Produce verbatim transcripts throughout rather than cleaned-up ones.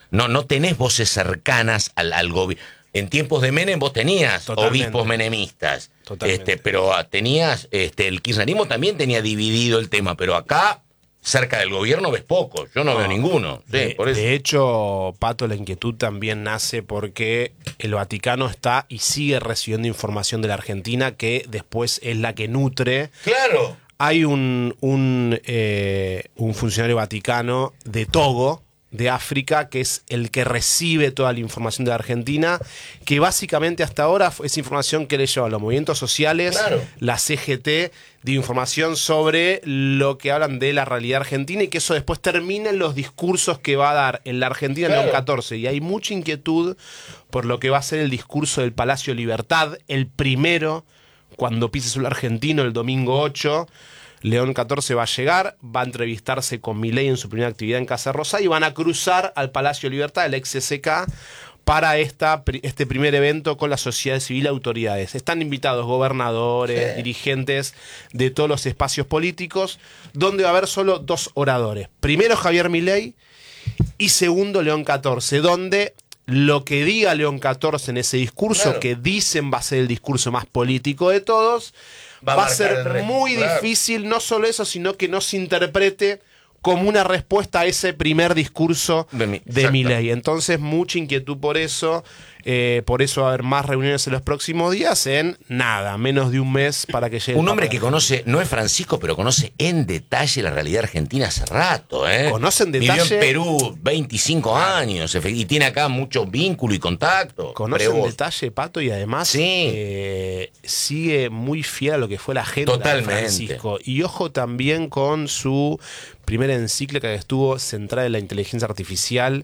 no, no tenés voces cercanas al, al gobierno. En tiempos de Menem vos tenías Totalmente. obispos menemistas, este, pero tenías, este, el kirchnerismo también tenía dividido el tema, pero acá, cerca del gobierno, ves pocos, yo no, no veo ninguno. Sí, de, por eso. de hecho, Pato, la inquietud también nace porque el Vaticano está y sigue recibiendo información de la Argentina que después es la que nutre. ¡Claro! Hay un, un, eh, un funcionario vaticano de Togo, de África, que es el que recibe toda la información de la Argentina, que básicamente hasta ahora es información que le lleva a los movimientos sociales, claro. la C G T, de información sobre lo que hablan de la realidad argentina y que eso después termina en los discursos que va a dar en la Argentina claro. en León catorce. Y hay mucha inquietud por lo que va a ser el discurso del Palacio Libertad, el primero, cuando pise suelo argentino, el domingo ocho. León catorce va a llegar, va a entrevistarse con Milei en su primera actividad en Casa Rosada y van a cruzar al Palacio Libertad, el ex C C K, para esta, este primer evento con la sociedad civil y autoridades. Están invitados gobernadores, sí. dirigentes de todos los espacios políticos, donde va a haber solo dos oradores. Primero Javier Milei y segundo León catorce, donde lo que diga León catorce en ese discurso, claro. que dicen va a ser el discurso más político de todos, va, va a ser muy claro. difícil, no solo eso, sino que no se interprete como una respuesta a ese primer discurso de, mi, de Milei. Entonces, mucha inquietud por eso. Eh, por eso va a haber más reuniones en los próximos días, en nada, menos de un mes para que llegue. Un hombre que conoce, no es Francisco, pero conoce en detalle la realidad argentina hace rato. ¿eh? Conoce en detalle. Vivió en Perú veinticinco años y tiene acá mucho vínculo y contacto. Conoce en detalle, Pato, y además sí. eh, sigue muy fiel a lo que fue la agenda Totalmente. de Francisco. Y ojo también con su primera encíclica que estuvo centrada en la inteligencia artificial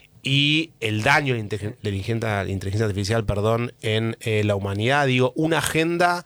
y el daño de la inteligencia, la inteligencia artificial perdón, en eh, la humanidad. Digo, una agenda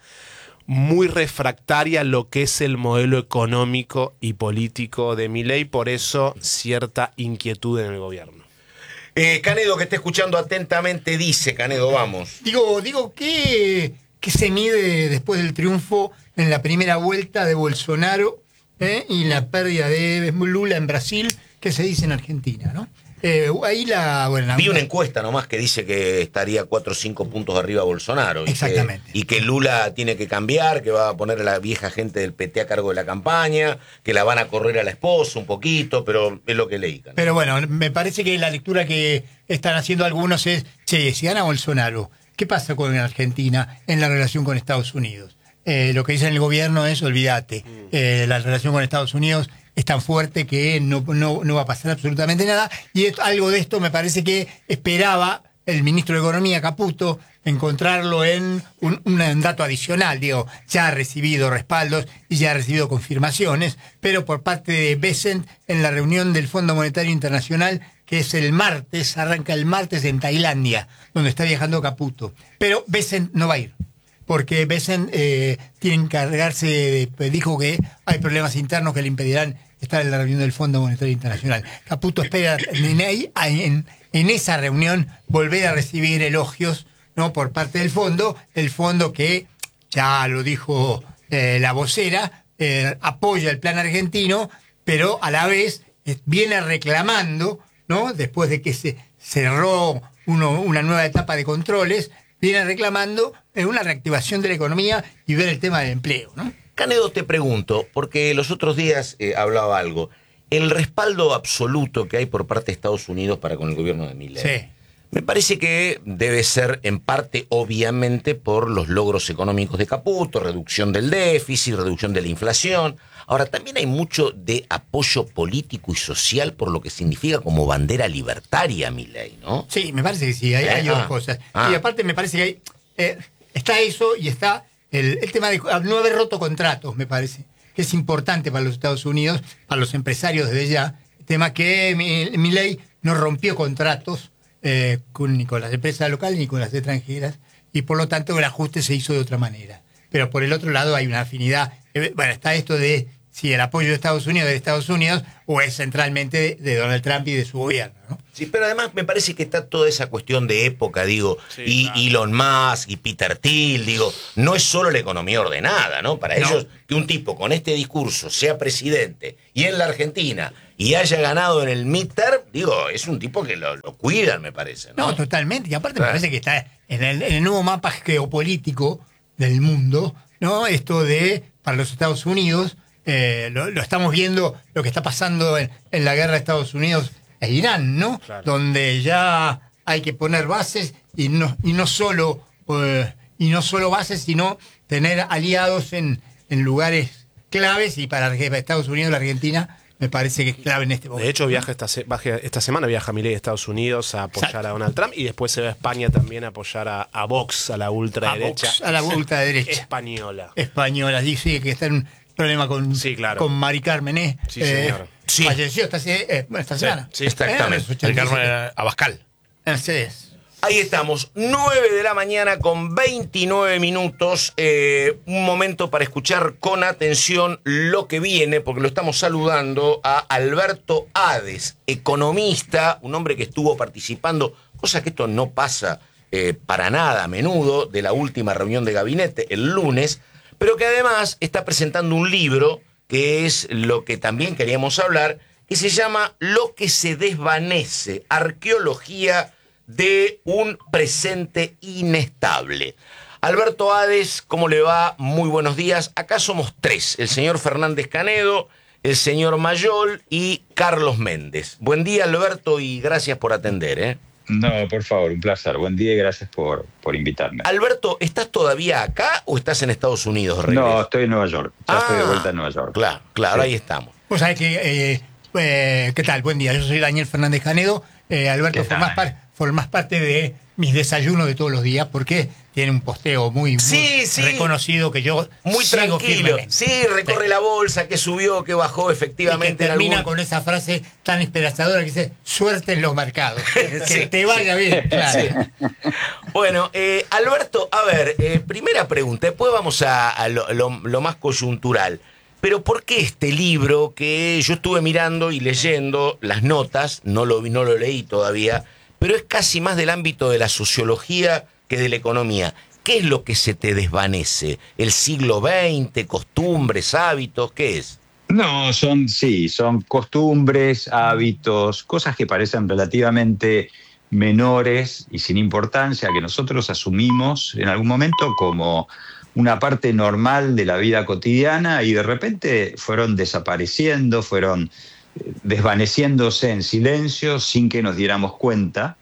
muy refractaria a lo que es el modelo económico y político de Milei, por eso cierta inquietud en el gobierno. Eh, Canedo, que está escuchando atentamente, dice, Canedo, vamos. Digo, digo ¿qué, qué se mide después del triunfo en la primera vuelta de Bolsonaro eh, y la pérdida de Lula en Brasil? ¿Qué se dice en Argentina, no? Eh, ahí la, bueno, la, Vi una encuesta nomás que dice que estaría cuatro o cinco puntos arriba Bolsonaro. Exactamente. Y que, y que Lula tiene que cambiar, que va a poner a la vieja gente del P T a cargo de la campaña, que la van a correr a la esposa un poquito, pero es lo que leí. ¿No? Pero bueno, me parece que la lectura que están haciendo algunos es, che, si gana Bolsonaro, ¿qué pasa con Argentina en la relación con Estados Unidos? Eh, lo que dice el gobierno es, olvídate, eh, la relación con Estados Unidos es tan fuerte que no, no, no va a pasar absolutamente nada. Y es, algo de esto me parece que esperaba el ministro de Economía, Caputo, encontrarlo en un, un dato adicional. Digo, ya ha recibido respaldos y ya ha recibido confirmaciones, pero por parte de Bessent en la reunión del Fondo Monetario Internacional, que es el martes, arranca el martes en Tailandia, donde está viajando Caputo. Pero Bessent no va a ir, porque Bessent eh, tiene que encargarse, de, dijo que hay problemas internos que le impedirán estar en la reunión del Fondo Monetario Internacional. Caputo espera en, en, en esa reunión volver a recibir elogios, ¿no?, por parte del fondo, el fondo que, ya lo dijo eh, la vocera, eh, apoya el plan argentino, pero a la vez eh, viene reclamando, ¿no?, después de que se cerró uno, una nueva etapa de controles, viene reclamando una reactivación de la economía y ver el tema del empleo, ¿no? Canedo, te pregunto, porque los otros días eh, hablaba algo, el respaldo absoluto que hay por parte de Estados Unidos para con el gobierno de Milei. Sí. Me parece que debe ser en parte, obviamente, por los logros económicos de Caputo, reducción del déficit, reducción de la inflación. Ahora, también hay mucho de apoyo político y social por lo que significa como bandera libertaria Milei, ¿no? Sí, me parece que sí, hay, hay ah, dos cosas. Ah. Y aparte me parece que hay, eh, está eso y está el, el tema de no haber roto contratos, me parece, que es importante para los Estados Unidos, para los empresarios desde ya. El tema que Milei no rompió contratos eh, con, ni con las empresas locales ni con las extranjeras, y por lo tanto el ajuste se hizo de otra manera. Pero por el otro lado hay una afinidad. Eh, bueno, está esto de si el apoyo de Estados Unidos es de Estados Unidos o es centralmente de, de Donald Trump y de su gobierno, ¿no? Sí, pero además me parece que está toda esa cuestión de época, digo, sí, y claro. Elon Musk y Peter Thiel, digo, no es solo la economía ordenada, ¿no? Para no. ellos, que un tipo con este discurso sea presidente y en la Argentina y haya ganado en el midterm, digo, es un tipo que lo, lo cuidan, me parece, ¿no? No, totalmente. Y aparte Claro. me parece que está en el, en el nuevo mapa geopolítico del mundo, ¿no? Esto de, para los Estados Unidos, eh, lo, lo estamos viendo, lo que está pasando en, en la guerra de Estados Unidos e Irán, ¿no? Claro. Donde ya hay que poner bases y no, y no solo eh, y no solo bases, sino tener aliados en, en lugares claves, y para Estados Unidos, la Argentina, me parece que es clave en este momento. De hecho, viaja esta, se- baje- esta semana viaja Milei a Estados Unidos a apoyar Exacto. a Donald Trump y después se va a España también a apoyar a, a Vox, a la ultraderecha. A Vox, a la ultraderecha. Española. Española, dice que está en un problema con, Sí, claro. con Mari Carmen, ¿eh? Sí, Eh, señor. Sí. Falleció esta, se- eh, bueno, esta semana. sí, exactamente. Eh, a los El ochenta y siete. Carmen Abascal. Así es. Ahí estamos, nueve de la mañana con veintinueve minutos. Eh, un momento para escuchar con atención lo que viene, porque lo estamos saludando a Alberto Hades, economista, un hombre que estuvo participando, cosa que esto no pasa eh, para nada a menudo, de la última reunión de gabinete el lunes, pero que además está presentando un libro, que es lo que también queríamos hablar, que se llama Lo que se desvanece, arqueología de un presente inestable. Alberto Hades, ¿cómo le va? Muy buenos días. Acá somos tres, el señor Fernández Canedo, el señor Mayol y Carlos Méndez. Buen día, Alberto, y gracias por atender, ¿eh? No, por favor, un placer. Buen día y gracias por, por invitarme. Alberto, ¿estás todavía acá o estás en Estados Unidos? Regreso? No, estoy en Nueva York. Ya estoy de Ah, vuelta en Nueva York. Claro, claro, Sí. ahí estamos. Vos sabés que, eh, eh, ¿qué tal? Buen día, yo soy Daniel Fernández Canedo. Eh, Alberto, ¿Qué tal? formás, par- formás parte de mis desayunos de todos los días, porque tiene un posteo muy, muy Sí, sí. reconocido que yo Muy sigo tranquilo. firmemente. Sí, recorre la bolsa, que subió, que bajó Y que efectivamente en termina algún... con esa frase tan esperanzadora que dice: suerte en los mercados. Que Sí, te vaya bien, claro. Bueno, eh, Alberto, a ver, eh, primera pregunta, después vamos a, a lo, lo- lo más coyuntural. Pero ¿por qué este libro que yo estuve mirando y leyendo las notas, no lo, vi- no lo leí todavía, pero es casi más del ámbito de la sociología que de la economía? ¿Qué es lo que se te desvanece? ¿El siglo veinte, costumbres, hábitos? ¿Qué es? No, son, sí, son costumbres, hábitos, cosas que parecen relativamente menores y sin importancia, que nosotros asumimos en algún momento como una parte normal de la vida cotidiana y de repente fueron desapareciendo, fueron eh, desvaneciéndose en silencio sin que nos diéramos cuenta.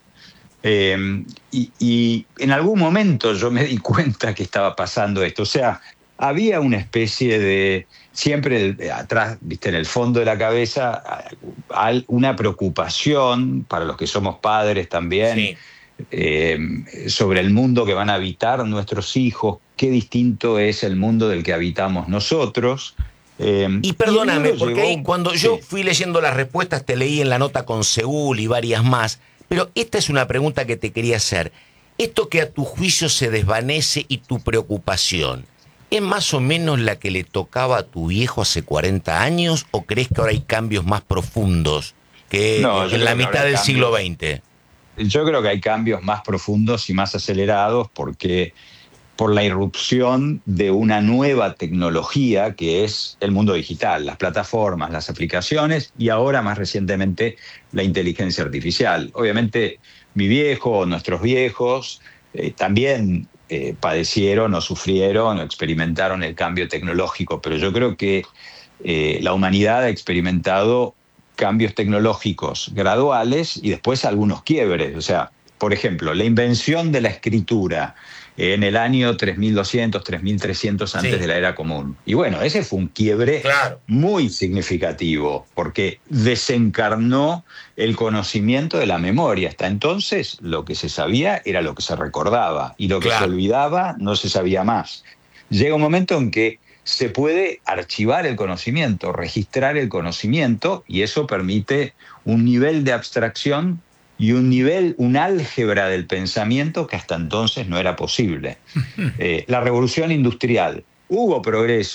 Eh, y, y en algún momento yo me di cuenta que estaba pasando esto. O sea, había una especie de, siempre eh, atrás, viste, en el fondo de la cabeza, al- una preocupación para los que somos padres también. Sí. Eh, sobre el mundo que van a habitar nuestros hijos, qué distinto es el mundo del que habitamos nosotros. Eh, Y perdóname, el libro porque llegó- ahí cuando yo Sí. fui leyendo las respuestas, te leí en la nota con Seúl y varias más, pero esta es una pregunta que te quería hacer. Esto que a tu juicio se desvanece y tu preocupación, ¿es más o menos la que le tocaba a tu viejo hace cuarenta años o crees que ahora hay cambios más profundos que No, yo en la creo que mitad ahora hay del siglo cambios. veinte? Yo creo que hay cambios más profundos y más acelerados porque por la irrupción de una nueva tecnología que es el mundo digital, las plataformas, las aplicaciones y ahora más recientemente la inteligencia artificial. Obviamente mi viejo, nuestros viejos eh, también eh, padecieron o sufrieron o experimentaron el cambio tecnológico, pero yo creo que eh, la humanidad ha experimentado cambios tecnológicos graduales y después algunos quiebres. O sea, por ejemplo, la invención de la escritura en el año tres mil doscientos, tres mil trescientos antes Sí. de la era común. Y bueno, ese fue un quiebre Claro. muy significativo porque desencarnó el conocimiento de la memoria. Hasta entonces lo que se sabía era lo que se recordaba y lo que Claro. se olvidaba no se sabía más. Llega un momento en que se puede archivar el conocimiento, registrar el conocimiento, y eso permite un nivel de abstracción y un nivel, un álgebra del pensamiento que hasta entonces no era posible. Eh, la revolución industrial, hubo progreso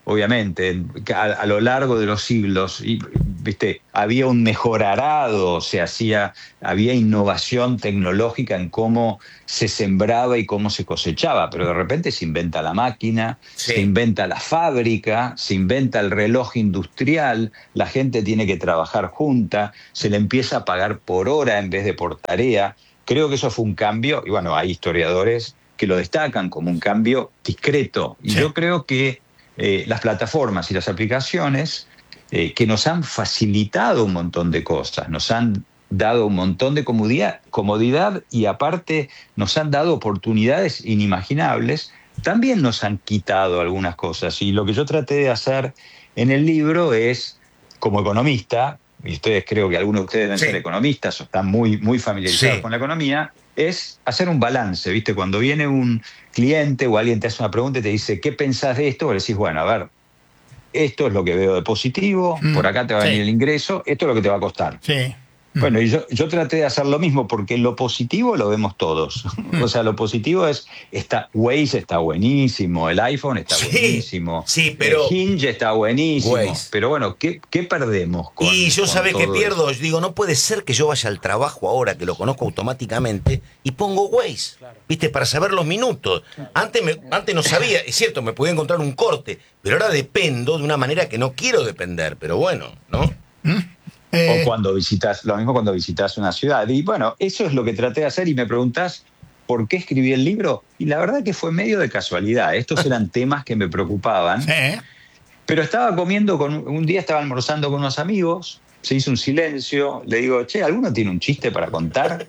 obviamente, a, a lo largo de los siglos, y, viste, había un mejorarado, se hacía, había innovación tecnológica en cómo se sembraba y cómo se cosechaba, pero de repente se inventa la máquina, sí. se inventa la fábrica, se inventa el reloj industrial, la gente tiene que trabajar junta, se le empieza a pagar por hora en vez de por tarea. Creo que eso fue un cambio, y bueno, hay historiadores que lo destacan como un cambio discreto, y sí. yo creo que Eh, las plataformas y las aplicaciones eh, que nos han facilitado un montón de cosas, nos han dado un montón de comodidad, comodidad y aparte nos han dado oportunidades inimaginables, también nos han quitado algunas cosas. Y lo que yo traté de hacer en el libro es, como economista, y ustedes creo que algunos de ustedes deben sí. ser economistas o están muy, muy familiarizados sí. con la economía, es hacer un balance, ¿viste? Cuando viene un cliente o alguien te hace una pregunta y te dice, ¿qué pensás de esto? Vos le decís, bueno, a ver, esto es lo que veo de positivo, mm, por acá te va sí. a venir el ingreso, esto es lo que te va a costar. Sí. Bueno, y yo, yo traté de hacer lo mismo porque lo positivo lo vemos todos. Mm. O sea, lo positivo es, está, Waze está buenísimo, el iPhone está sí, buenísimo, sí, pero, el Hinge está buenísimo, Waze. Pero bueno, ¿qué, qué perdemos con Y yo sabés que pierdo, eso? Digo, no puede ser que yo vaya al trabajo ahora, que lo conozco automáticamente, y pongo Waze, claro. ¿viste? Para saber los minutos. Claro. Antes, me, antes no sabía, es cierto, me podía encontrar un corte, pero ahora dependo de una manera que no quiero depender, pero bueno, ¿no? ¿Mm? Eh, O cuando visitas, lo mismo cuando visitas una ciudad. Y bueno, eso es lo que traté de hacer y me preguntás por qué escribí el libro. Y la verdad que fue medio de casualidad. Estos eran temas que me preocupaban. ¿Eh? Pero estaba comiendo, con un día estaba almorzando con unos amigos, se hizo un silencio, le digo, che, ¿alguno tiene un chiste para contar?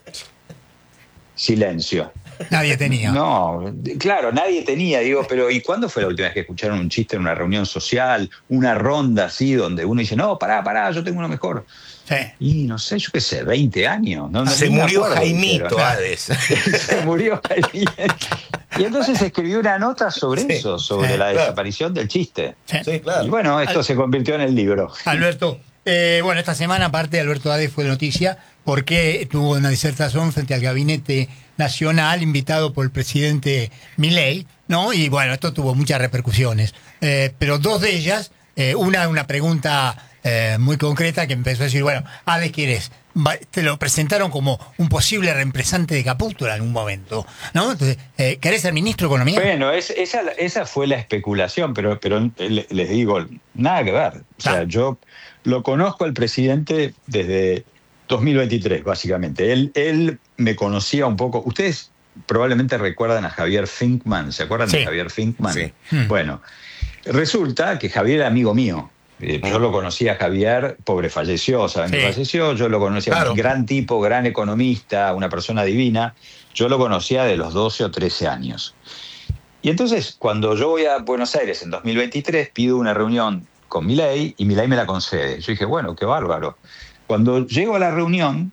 Silencio. Nadie tenía. No, claro, nadie tenía. Digo, pero ¿y cuándo fue la última vez que escucharon un chiste en una reunión social, una ronda así, donde uno dice, no, pará, pará, yo tengo uno mejor? Sí. Y no sé, yo qué sé, veinte años. No, no, se murió acuerdo, Jaimito, pero, Hades. Se murió Jaimito. Y entonces escribió una nota sobre sí, eso, sobre sí, la claro. desaparición del chiste. Sí, sí claro. Y bueno, esto Al... se convirtió en el libro. Alberto, eh, bueno, esta semana, aparte de Alberto Hades, fue de noticia porque tuvo una disertación frente al Gabinete Nacional, invitado por el presidente Milei, ¿no? Y bueno, esto tuvo muchas repercusiones. Eh, pero dos de ellas, eh, una, una pregunta eh, muy concreta que empezó a decir, bueno, Hades, ¿quién es? Te lo presentaron como un posible reemplazante de Caputo en un momento, ¿no? Entonces, eh, ¿querés ser ministro de Economía? Bueno, es, esa, esa fue la especulación, pero, pero les digo, nada que ver. O sea, ah. yo lo conozco al presidente desde dos mil veintitrés, básicamente. Él, él me conocía un poco. Ustedes probablemente recuerdan a Javier Finkman, ¿se acuerdan sí. de Javier Finkman? Sí. Bueno, resulta que Javier era amigo mío. Yo lo conocía a Javier, pobre, falleció, ¿saben sí. que falleció? Yo lo conocía, claro. un gran tipo, gran economista, una persona divina. Yo lo conocía de los doce o trece años. Y entonces, cuando yo voy a Buenos Aires en dos mil veintitrés, pido una reunión con Milei y Milei me la concede. Yo dije, bueno, qué bárbaro. Cuando llego a la reunión,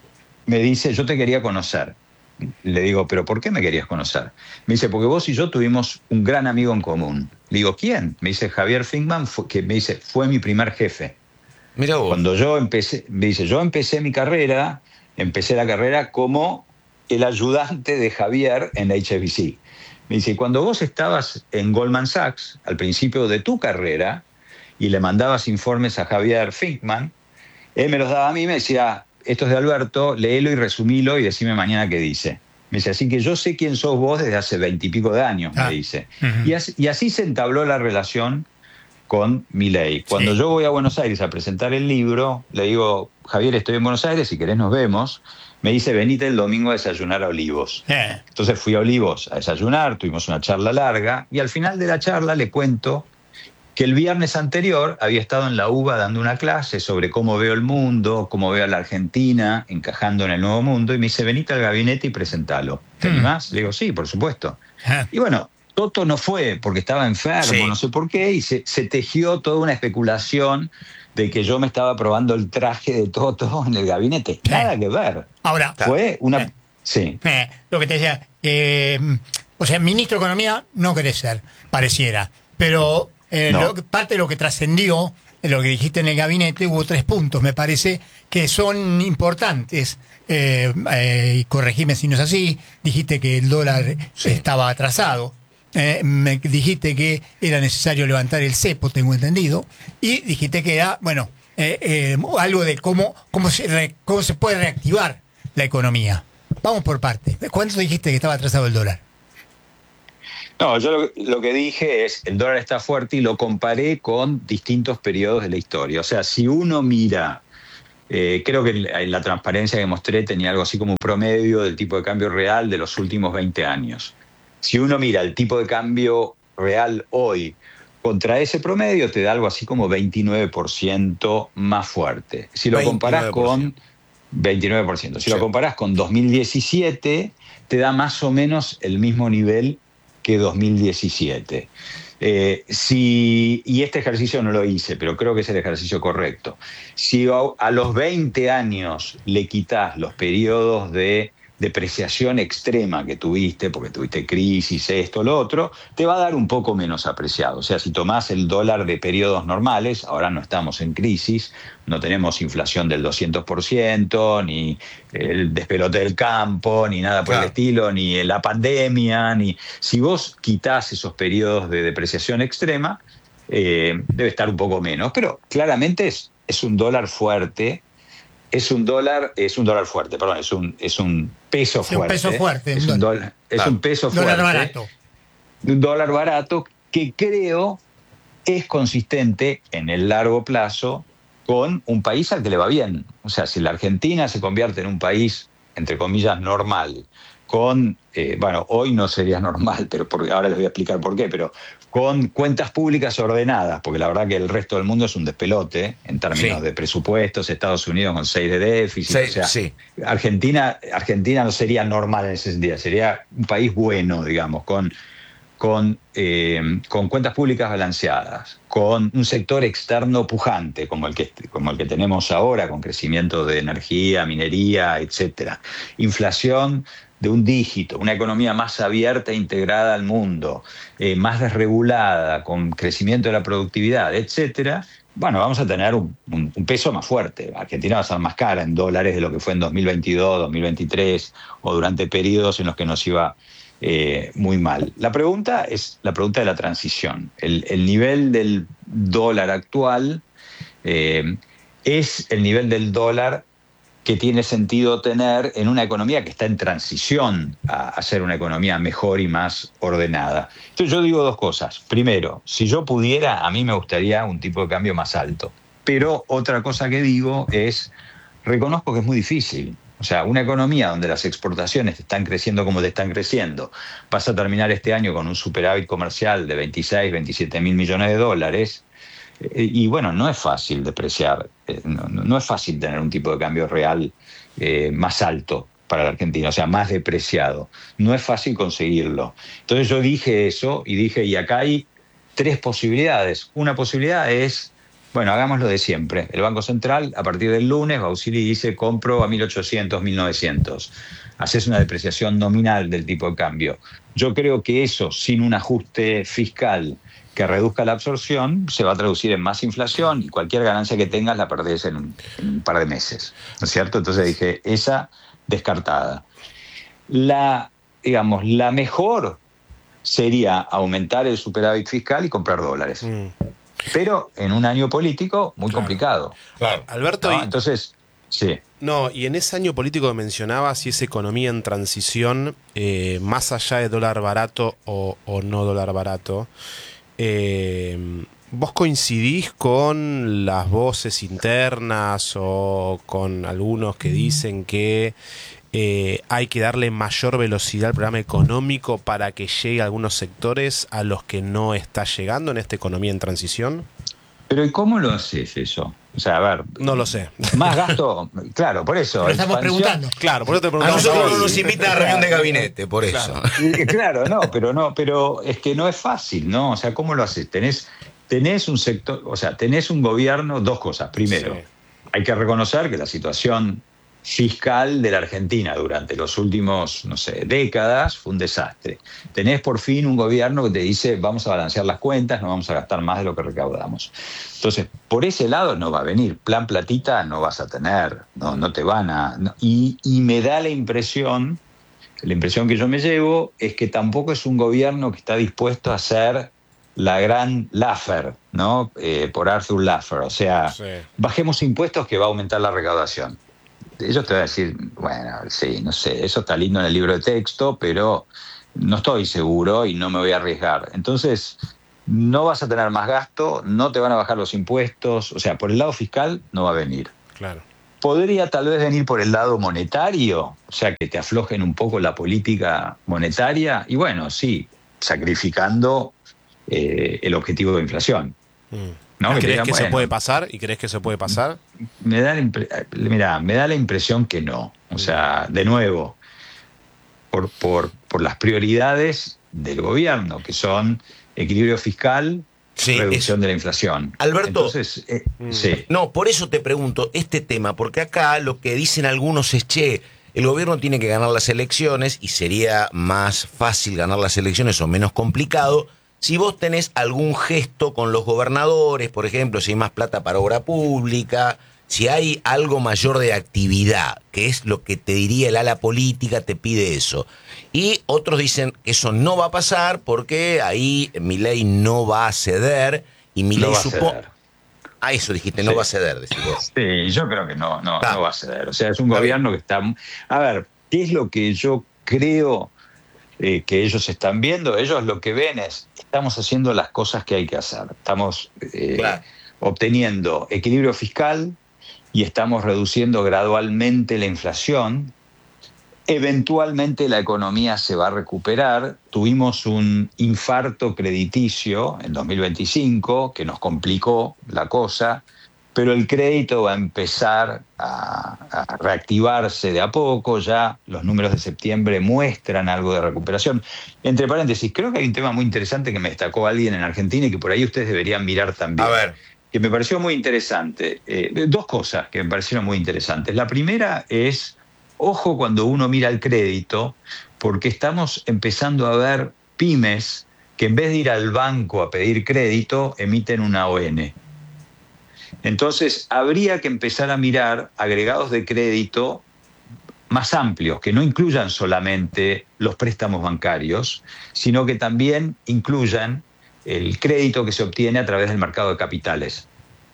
me dice, yo te quería conocer. Le digo, ¿pero por qué me querías conocer? Me dice, porque vos y yo tuvimos un gran amigo en común. Le digo, ¿quién? Me dice, Javier Finkman, fue, que me dice, fue mi primer jefe. Mira vos. Cuando yo empecé, me dice, yo empecé mi carrera, empecé la carrera como el ayudante de Javier en H S B C. Me dice, cuando vos estabas en Goldman Sachs, al principio de tu carrera, y le mandabas informes a Javier Finkman, él me los daba a mí y me decía, esto es de Alberto, léelo y resumilo y decime mañana qué dice. Me dice, así que yo sé quién sos vos desde hace veintipico de años, ah. me dice. Uh-huh. Y, así, y así se entabló la relación con Milei. Cuando sí. yo voy a Buenos Aires a presentar el libro, le digo, Javier, estoy en Buenos Aires, si querés nos vemos. Me dice, venite el domingo a desayunar a Olivos. Eh. Entonces fui a Olivos a desayunar, tuvimos una charla larga, y al final de la charla le cuento que el viernes anterior había estado en la U B A dando una clase sobre cómo veo el mundo, cómo veo a la Argentina encajando en el nuevo mundo, y me dice, venite al gabinete y presentalo. ¿Te animás? Le digo, sí, por supuesto. Y bueno, Toto no fue porque estaba enfermo, sí. no sé por qué, y se, se tejió toda una especulación de que yo me estaba probando el traje de Toto en el gabinete. Nada que ver. Ahora, fue una... Eh, sí. Eh, lo que te decía, eh, o sea, ministro de Economía no querés ser, pareciera, pero... Eh, no. lo, parte de lo que trascendió, lo que dijiste en el gabinete, hubo tres puntos, me parece, que son importantes. Eh, eh, corregime si no es así. Dijiste que el dólar sí. estaba atrasado. eh, me dijiste que era necesario levantar el cepo, tengo entendido, y dijiste que era, bueno, eh, eh, algo de cómo, cómo, se re, cómo se puede reactivar la economía. Vamos por partes. ¿Cuánto dijiste que estaba atrasado el dólar? No, yo lo, lo que dije es, el dólar está fuerte y lo comparé con distintos periodos de la historia. O sea, si uno mira, eh, creo que en la transparencia que mostré tenía algo así como un promedio del tipo de cambio real de los últimos veinte años. Si uno mira el tipo de cambio real hoy contra ese promedio, te da algo así como veintinueve por ciento más fuerte. Si lo comparás con veintinueve por ciento. Si sí. lo comparás con dos mil diecisiete, te da más o menos el mismo nivel que dos mil diecisiete. Eh, si, y este ejercicio no lo hice, pero creo que es el ejercicio correcto. Si a, a los veinte años le quitas los periodos de depreciación extrema que tuviste, porque tuviste crisis, esto, lo otro, te va a dar un poco menos apreciado. O sea, si tomás el dólar de periodos normales, ahora no estamos en crisis, no tenemos inflación del doscientos por ciento, ni el despelote del campo, ni nada por claro. el estilo, ni la pandemia, ni... Si vos quitás esos periodos de depreciación extrema, eh, debe estar un poco menos, pero claramente es, es un dólar fuerte. Es un dólar, es un dólar fuerte, perdón, es un, es un peso sí, fuerte. Un peso fuerte. Es un, dólar, es claro. un peso fuerte. Dólar barato. Un dólar barato que creo es consistente en el largo plazo con un país al que le va bien. O sea, si la Argentina se convierte en un país, entre comillas, normal, con, eh, bueno, hoy no sería normal, pero porque, ahora les voy a explicar por qué, pero con cuentas públicas ordenadas, porque la verdad que el resto del mundo es un despelote en términos sí. de presupuestos, Estados Unidos con seis de déficit, sí, o sea, sí. Argentina, Argentina no sería normal en ese sentido, sería un país bueno, digamos, con, con, eh, con cuentas públicas balanceadas, con un sector externo pujante, como el que, como el que tenemos ahora, con crecimiento de energía, minería, etcétera, inflación de un dígito, una economía más abierta e integrada al mundo, eh, más desregulada, con crecimiento de la productividad, etcétera, bueno, vamos a tener un, un, un peso más fuerte. Argentina va a ser más cara en dólares de lo que fue en dos mil veintidós, dos mil veintitrés, o durante periodos en los que nos iba eh, muy mal. La pregunta es la pregunta de la transición. El, el nivel del dólar actual eh, es el nivel del dólar que tiene sentido tener en una economía que está en transición a, a ser una economía mejor y más ordenada. Entonces yo digo dos cosas. Primero, si yo pudiera, a mí me gustaría un tipo de cambio más alto. Pero otra cosa que digo es, reconozco que es muy difícil. O sea, una economía donde las exportaciones están creciendo como te están creciendo, vas a terminar este año con un superávit comercial de veintiséis, veintisiete mil millones de dólares, y bueno, no es fácil depreciar, no, no es fácil tener un tipo de cambio real eh, más alto para la Argentina, o sea, más depreciado. No es fácil conseguirlo. Entonces yo dije eso y dije, y acá hay tres posibilidades. Una posibilidad es, bueno, hagámoslo de siempre. El Banco Central, a partir del lunes, va a auxiliar y dice, compro a mil ochocientos, mil novecientos. Haces una depreciación nominal del tipo de cambio. Yo creo que eso, sin un ajuste fiscal que reduzca la absorción, se va a traducir en más inflación y cualquier ganancia que tengas la perdés en un, en un par de meses, ¿no es cierto? Entonces dije, esa descartada. La, digamos, la mejor sería aumentar el superávit fiscal y comprar dólares. Mm. Pero en un año político muy claro. complicado. Claro. Alberto, ¿no? y... Entonces, sí. No, y en ese año político que mencionabas, si es economía en transición, eh, más allá de dólar barato o, o no dólar barato, Eh, ¿vos coincidís con las voces internas o con algunos que dicen que eh, hay que darle mayor velocidad al programa económico para que llegue a algunos sectores a los que no está llegando en esta economía en transición? Pero ¿y cómo lo haces eso? O sea, a ver... No lo sé. Más gasto, claro, por eso. Pero estamos preguntando. Claro, por eso te A preguntamos. nosotros no nos invitan a reunión de gabinete, por eso. Claro, claro, no, pero no, pero es que no es fácil, ¿no? O sea, ¿cómo lo haces? Tenés, tenés un sector, o sea, tenés un gobierno, dos cosas. Primero, sí. hay que reconocer que la situación fiscal de la Argentina durante los últimos, no sé, décadas fue un desastre. Tenés por fin un gobierno que te dice vamos a balancear las cuentas, no vamos a gastar más de lo que recaudamos. Entonces, por ese lado no va a venir. Plan platita no vas a tener, no, no te van a... No, y, y me da la impresión la impresión que yo me llevo es que tampoco es un gobierno que está dispuesto a hacer la gran Laffer, ¿no? Eh, por Arthur Laffer. O sea, sí. Bajemos impuestos que va a aumentar la recaudación. Ellos te van a decir, bueno, sí, no sé, eso está lindo en el libro de texto, pero no estoy seguro y no me voy a arriesgar. Entonces, no vas a tener más gasto, no te van a bajar los impuestos. O sea, por el lado fiscal no va a venir. Claro. Podría tal vez venir por el lado monetario, o sea, que te aflojen un poco la política monetaria. Y bueno, sí, sacrificando eh, el objetivo de inflación. Mm. ¿No? ¿Crees que, digan, que bueno, se puede pasar? ¿Y crees que se puede pasar? Me da la impre- Mirá, me da la impresión que no. O sea, de nuevo, por, por, por las prioridades del gobierno, que son equilibrio fiscal, sí, reducción es... de la inflación. Alberto, entonces, eh, mm. sí. No, por eso te pregunto este tema, porque acá lo que dicen algunos es, che, el gobierno tiene que ganar las elecciones y sería más fácil ganar las elecciones o menos complicado si vos tenés algún gesto con los gobernadores, por ejemplo, si hay más plata para obra pública, si hay algo mayor de actividad, que es lo que te diría el ala política, te pide eso. Y otros dicen que eso no va a pasar porque ahí Milei no va a ceder y Milei no supone... Ah, eso dijiste, no sí. va a ceder, decís vos. Sí, yo creo que no, no, ah. no va a ceder. O sea, es un ah. gobierno que está... A ver, ¿qué es lo que yo creo eh, que ellos están viendo? Ellos lo que ven es, estamos haciendo las cosas que hay que hacer. Estamos eh, claro. obteniendo equilibrio fiscal y estamos reduciendo gradualmente la inflación. Eventualmente la economía se va a recuperar. Tuvimos un infarto crediticio en dos mil veinticinco que nos complicó la cosa, pero el crédito va a empezar a, a reactivarse de a poco. Ya los números de septiembre muestran algo de recuperación. Entre paréntesis, creo que hay un tema muy interesante que me destacó alguien en Argentina y que por ahí ustedes deberían mirar también. A ver. Que me pareció muy interesante. Eh, dos cosas que me parecieron muy interesantes. La primera es... Ojo cuando uno mira el crédito, porque estamos empezando a ver pymes que en vez de ir al banco a pedir crédito, emiten una O N. Entonces, habría que empezar a mirar agregados de crédito más amplios, que no incluyan solamente los préstamos bancarios, sino que también incluyan el crédito que se obtiene a través del mercado de capitales.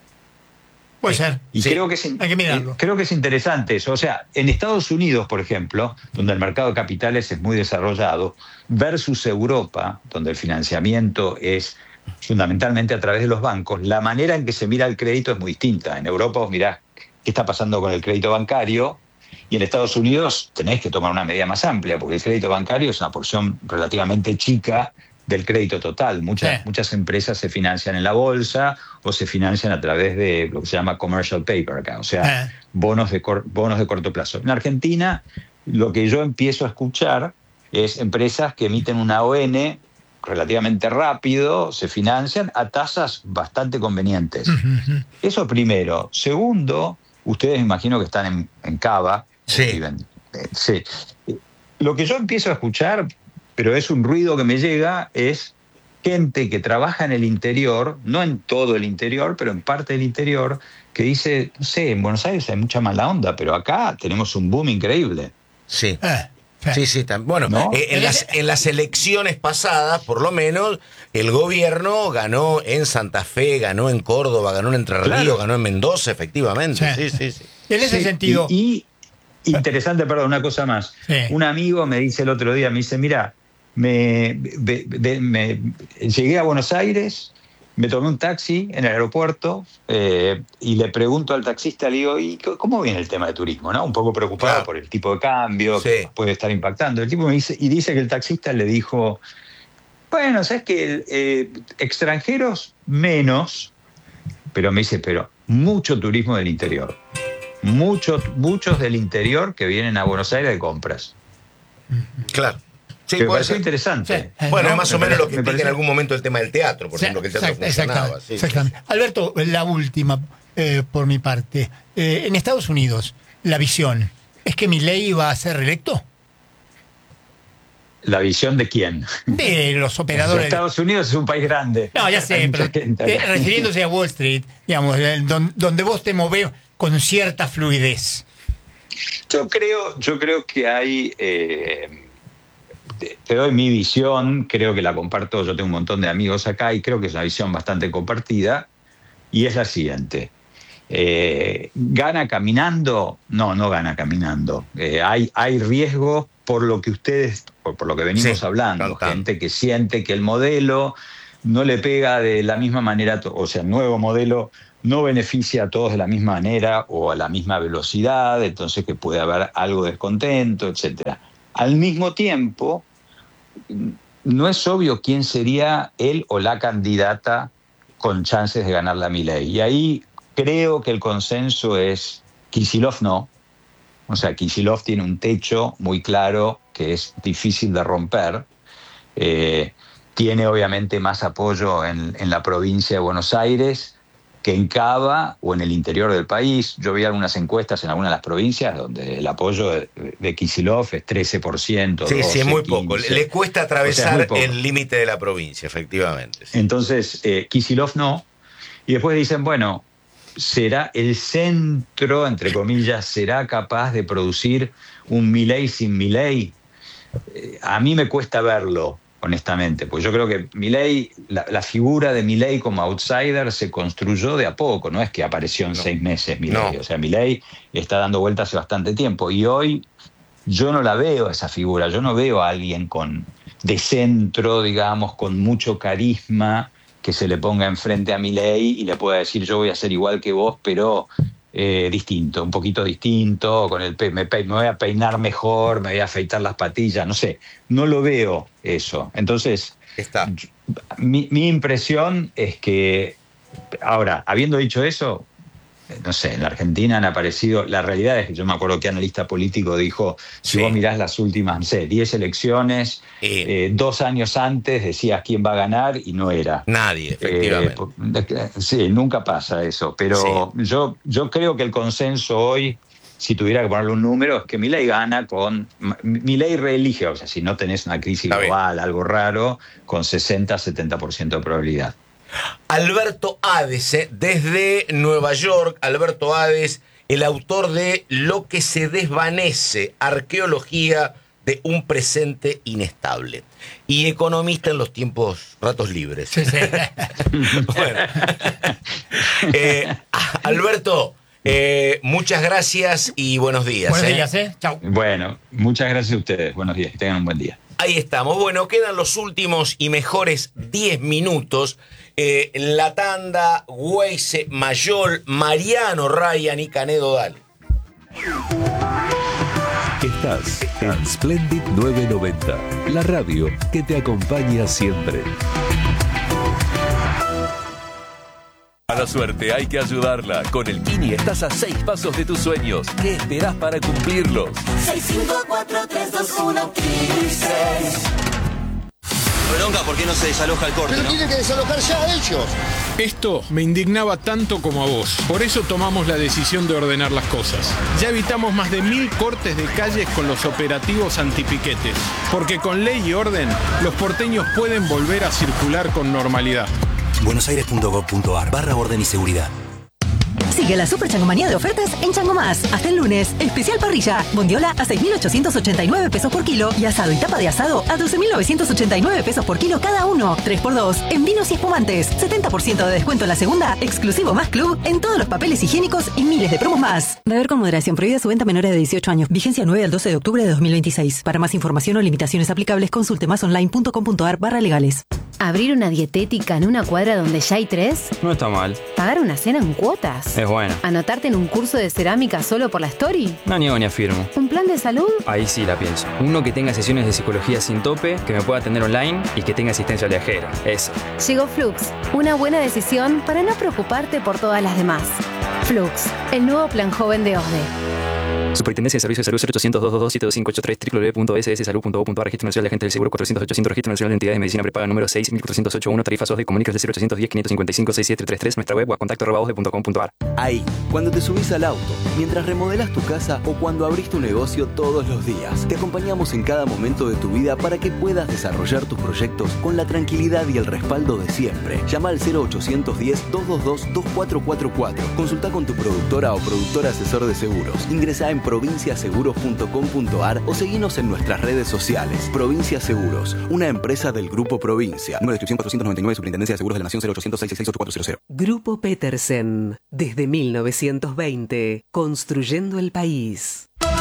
Puede ser. Y sí. creo, que es, Hay que mirarlo. creo que es interesante eso. O sea, en Estados Unidos, por ejemplo, donde el mercado de capitales es muy desarrollado, versus Europa, donde el financiamiento es fundamentalmente a través de los bancos, la manera en que se mira el crédito es muy distinta. En Europa vos mirás qué está pasando con el crédito bancario, y en Estados Unidos tenés que tomar una medida más amplia, porque el crédito bancario es una porción relativamente chica del crédito total. Muchas, sí. muchas empresas se financian en la bolsa o se financian a través de lo que se llama commercial paper acá, o sea, sí. bonos, de cor, bonos de corto plazo. En Argentina, lo que yo empiezo a escuchar es empresas que emiten una O N relativamente rápido, se financian a tasas bastante convenientes. Uh-huh. Eso primero. Segundo, ustedes imagino que están en, en Cava. Sí. Viven, eh, sí. Lo que yo empiezo a escuchar, pero es un ruido que me llega, es gente que trabaja en el interior, no en todo el interior, pero en parte del interior, que dice, no sé, en Buenos Aires hay mucha mala onda, pero acá tenemos un boom increíble. Sí. Eh, sí, sí. Bueno, ¿no? eh, en, las, en las elecciones pasadas, por lo menos, el gobierno ganó en Santa Fe, ganó en Córdoba, ganó en Entre Ríos, claro. ganó en Mendoza, efectivamente. Sí, sí, sí. sí. En ese sí, sentido... Y, y interesante, perdón, una cosa más. Sí. Un amigo me dice el otro día, me dice, mira, Me, me, me, me, llegué a Buenos Aires, me tomé un taxi en el aeropuerto eh, y le pregunto al taxista, le digo, ¿y cómo viene el tema de turismo? ¿No? Un poco preocupado claro. por el tipo de cambio sí. que puede estar impactando. El tipo me dice, y dice que el taxista le dijo, bueno, ¿sabes qué? Eh, extranjeros menos, pero me dice, pero mucho turismo del interior. Muchos, muchos del interior que vienen a Buenos Aires de compras. Claro. Sí, me pareció interesante. Sí. Bueno, es más o menos lo que explica en algún momento el tema del teatro, por sí, ejemplo, que el teatro exact, funcionaba. Exactamente, sí, exactamente. Sí. Alberto, la última, eh, por mi parte. Eh, en Estados Unidos, la visión, ¿es que Milei va a ser reelecto? ¿La visión de quién? De los operadores. Estados Unidos es un país grande. No, ya sé, pero eh, refiriéndose a Wall Street, digamos, donde, donde vos te movés con cierta fluidez. Yo creo, yo creo que hay... Eh, te, te doy mi visión, creo que la comparto, yo tengo un montón de amigos acá y creo que es una visión bastante compartida, y es la siguiente. Eh, ¿Gana caminando? No, no gana caminando. Eh, hay, hay riesgos por lo que ustedes, por, por lo que venimos sí, hablando, tanto. Gente que siente que el modelo no le pega de la misma manera, o sea, el nuevo modelo no beneficia a todos de la misma manera o a la misma velocidad, entonces que puede haber algo de descontento, etcétera. Al mismo tiempo, no es obvio quién sería él o la candidata con chances de ganar la Milei. Y ahí creo que el consenso es Kicillof no. O sea, Kicillof tiene un techo muy claro que es difícil de romper. Eh, tiene obviamente más apoyo en, en la provincia de Buenos Aires que en Cava o en el interior del país. Yo vi algunas encuestas en algunas de las provincias donde el apoyo de, de Kicillof es trece por ciento. Sí, doce, sí, es muy quince. poco. Le cuesta atravesar O sea, el límite de la provincia, efectivamente. Sí. Entonces, eh, Kicillof no. Y después dicen, bueno, ¿será el centro, entre comillas, será capaz de producir un Milei sin Milei? Eh, a mí me cuesta verlo, honestamente, pues yo creo que Milei, la, la figura de Milei como outsider se construyó de a poco, no es que apareció en no. seis meses Milei, no. O sea, Milei está dando vueltas hace bastante tiempo y hoy yo no la veo esa figura, yo no veo a alguien con, de centro, digamos, con mucho carisma, que se le ponga enfrente a Milei y le pueda decir yo voy a ser igual que vos, pero eh, distinto, un poquito distinto, con el pe- me, pe- me voy a peinar mejor, me voy a afeitar las patillas, no sé, no lo veo eso. Entonces, Está. Yo, mi, mi impresión es que, ahora, habiendo dicho eso, no sé, en la Argentina han aparecido, la realidad es que yo me acuerdo que analista político dijo, si sí. vos mirás las últimas, no sé, diez elecciones, eh. Eh, dos años antes decías quién va a ganar y no era. Nadie, efectivamente. Eh, sí, nunca pasa eso, pero sí. yo, yo creo que el consenso hoy, si tuviera que ponerle un número, es que Milei gana con, Milei reelige, o sea, si no tenés una crisis Está global, bien. algo raro, con sesenta a setenta por ciento de probabilidad. Alberto Hades, ¿eh? Desde Nueva York, Alberto Hades, el autor de Lo que se desvanece, arqueología de un presente inestable. Y economista en los tiempos, ratos libres. Sí, sí. Bueno. eh, Alberto, eh, muchas gracias y buenos días. Buenos ¿eh? días, ¿eh? Chau. Bueno, muchas gracias a ustedes. Buenos días, que tengan un buen día. Ahí estamos. Bueno, quedan los últimos y mejores diez minutos. Eh, la tanda, Weise, Mayol, Mariano, Ryan y Canedo, dale. Estás en Splendid novecientos noventa, la radio que te acompaña siempre. A la suerte hay que ayudarla. Con el Kini estás a seis pasos de tus sueños. ¿Qué esperás para cumplirlos? seis cinco cuatro tres dos uno Kini seis. Bronca, ¿por qué no se desaloja el corte? Pero ¿no? tiene que desalojar ya ellos. Esto me indignaba tanto como a vos. Por eso tomamos la decisión de ordenar las cosas. Ya evitamos más de mil cortes de calles con los operativos antipiquetes. Porque con ley y orden, los porteños pueden volver a circular con normalidad. buenosaires.gov.ar barra orden y seguridad. Sigue la super changomanía de ofertas en Chango Más. Hasta el lunes, especial parrilla. Bondiola a seis mil ochocientos ochenta y nueve pesos por kilo y asado y tapa de asado a doce mil novecientos ochenta y nueve pesos por kilo cada uno. tres por dos en vinos y espumantes. setenta por ciento de descuento en la segunda, exclusivo Más Club en todos los papeles higiénicos y miles de promos más. Beber con moderación. Prohibida su venta a menores de dieciocho años. Vigencia nueve al doce de octubre de dos mil veintiséis. Para más información o limitaciones aplicables, consulte másonline.com.ar barra legales. ¿Abrir una dietética en una cuadra donde ya hay tres? No está mal. ¿Pagar una cena en cuotas? Es bueno. ¿Anotarte en un curso de cerámica solo por la story? No niego ni afirmo. ¿Un plan de salud? Ahí sí la pienso. Uno que tenga sesiones de psicología sin tope, que me pueda atender online y que tenga asistencia viajera. Eso. Llegó Flux. Una buena decisión para no preocuparte por todas las demás. Flux, el nuevo plan joven de O S D E. Superintendencia de Servicios de Salud cero ochocientos, doscientos veintidós, siete dos cinco ocho tres, doble u doble u doble u punto ese ese salud punto gov punto ar. Registro Nacional de Agentes del Seguro cuatrocientos ochocientos, Registro Nacional de Entidades de Medicina Prepaga número seis mil cuatrocientos ochenta y uno, tarifas O S D E, comunicas de cero ochocientos diez, quinientos cincuenta y cinco, sesenta y siete treinta y tres, nuestra web o a contacto arroba osde punto com punto ar. Ahí, cuando te subís al auto, mientras remodelás tu casa o cuando abrís tu negocio todos los días, te acompañamos en cada momento de tu vida para que puedas desarrollar tus proyectos con la tranquilidad y el respaldo de siempre. Llama al cero ochocientos diez, doscientos veintidós, veinticuatro cuarenta y cuatro. Consulta con tu productora o productor asesor de seguros. Ingresá en provincia seguros punto com punto ar o seguinos en nuestras redes sociales. Provincia Seguros, una empresa del Grupo Provincia. Número de inscripción cuatrocientos noventa y nueve, Superintendencia de Seguros de la Nación, cero ochocientos, seiscientos sesenta y seis, ocho cuatro cero cero. Grupo Petersen, desde mil novecientos veinte, construyendo el país.